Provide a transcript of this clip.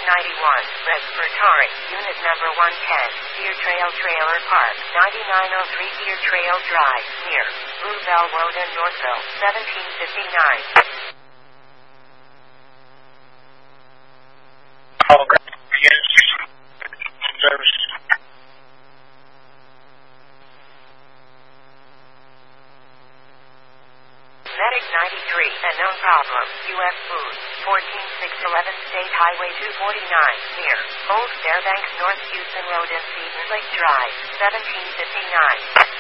Respiratory, Unit Number 110, Deer Trail Trailer Park, 9903 Deer Trail Drive, near Blue Bell Road in Northville, 1759. Okay. Yes. Service. Medic 93, a known problem, U.S. Food, 14611 State Highway 249, near Old Fairbanks North Houston Road and Cedar Lake Drive, 1759.